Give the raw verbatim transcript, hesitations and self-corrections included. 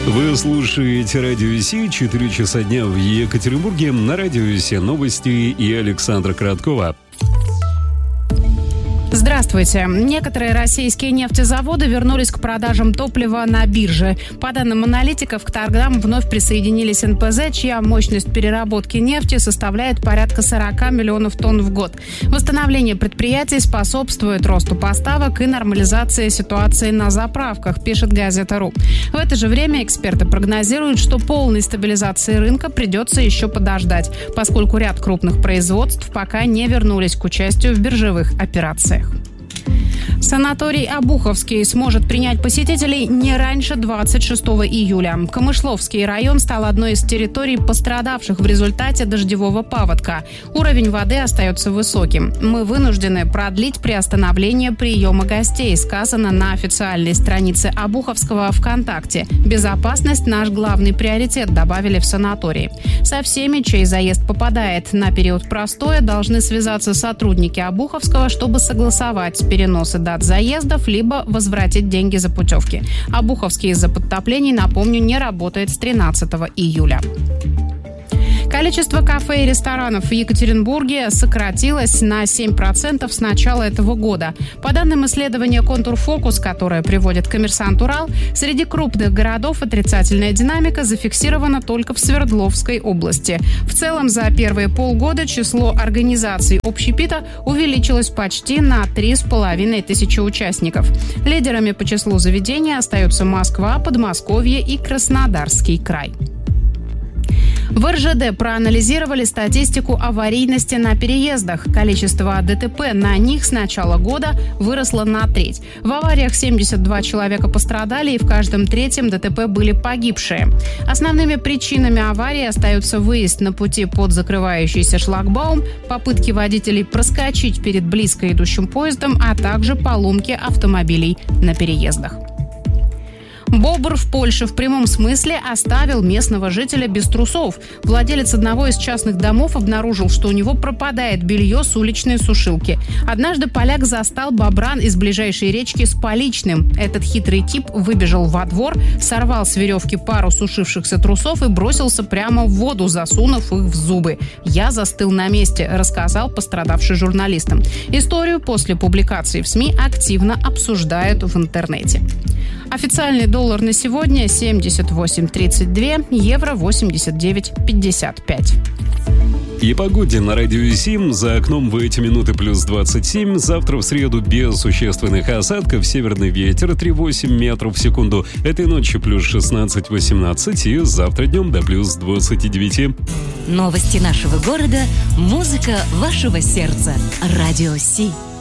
Вы слушаете Радио Си, четыре часа дня в Екатеринбурге. На Радио Си новости и Александра Короткова. Здравствуйте. Некоторые российские нефтезаводы вернулись к продажам топлива на бирже. По данным аналитиков, к торгам вновь присоединились эн пэ зэ, чья мощность переработки нефти составляет порядка сорок миллионов тонн в год. Восстановление предприятий способствует росту поставок и нормализации ситуации на заправках, пишет газета РУ. В это же время эксперты прогнозируют, что полной стабилизации рынка придется еще подождать, поскольку ряд крупных производств пока не вернулись к участию в биржевых операциях. Санаторий Обуховский сможет принять посетителей не раньше двадцать шестого июля. Камышловский район стал одной из территорий, пострадавших в результате дождевого паводка. Уровень воды остается высоким. Мы вынуждены продлить приостановление приема гостей, сказано на официальной странице Обуховского ВКонтакте. Безопасность – наш главный приоритет, добавили в санатории. Со всеми, чей заезд попадает на период простоя, должны связаться сотрудники Обуховского, чтобы согласовать переносы дат заездов, либо возвратить деньги за путевки. Обуховский из-за подтоплений, напомню, не работает с тринадцатого июля. Количество кафе и ресторанов в Екатеринбурге сократилось на семь процентов с начала этого года. По данным исследования «Контурфокус», которое приводит «Коммерсант Урал», среди крупных городов отрицательная динамика зафиксирована только в Свердловской области. В целом, за первые полгода число организаций общепита увеличилось почти на три с половиной тысячи участников. Лидерами по числу заведений остаются Москва, Подмосковье и Краснодарский край. В эр жэ дэ проанализировали статистику аварийности на переездах. Количество дэ тэ пэ на них с начала года выросло на треть. В авариях семьдесят два человека пострадали, и в каждом третьем дэ тэ пэ были погибшие. Основными причинами аварии остаются выезд на пути под закрывающийся шлагбаум, попытки водителей проскочить перед близко идущим поездом, а также поломки автомобилей на переездах. Бобр в Польше в прямом смысле оставил местного жителя без трусов. Владелец одного из частных домов обнаружил, что у него пропадает белье с уличной сушилки. Однажды поляк застал бобра из ближайшей речки с поличным. Этот хитрый тип выбежал во двор, сорвал с веревки пару сушившихся трусов и бросился прямо в воду, засунув их в зубы. «Я застыл на месте», рассказал пострадавший журналистам. Историю после публикации в СМИ активно обсуждают в интернете. Официальный доллар на сегодня семьдесят восемь тридцать два, евро восемьдесят девять пятьдесят пять. И погоде на Радио Си. За окном в эти минуты плюс двадцать семь. Завтра в среду без существенных осадков. Северный ветер три целых восемь десятых метров в секунду. Этой ночью плюс шестнадцать восемнадцать. И завтра днем до плюс двадцать девять. Новости нашего города. Музыка вашего сердца. Радио Си.